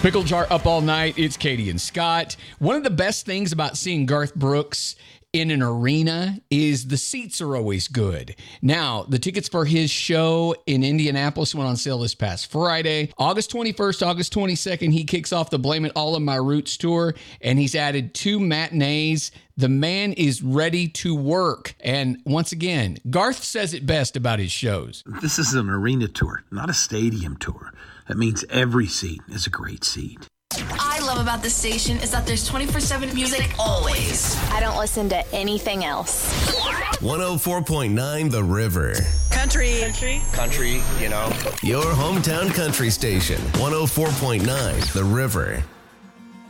Pickle Jar up all night. It's Katie and Scott. One of the best things about seeing Garth Brooks in an arena is the seats are always good. Now, the tickets for his show in Indianapolis went on sale this past Friday. August 21st, August 22nd, he kicks off the Blame It All on My Roots tour, and he's added 2 matinees. The man is ready to work. And once again, Garth says it best about his shows. This is an arena tour, not a stadium tour. That means every seat is a great seat. I love about this station is that there's 24/7 music always. I don't listen to anything else. 104.9 The River. Country, Your hometown country station. 104.9 The River.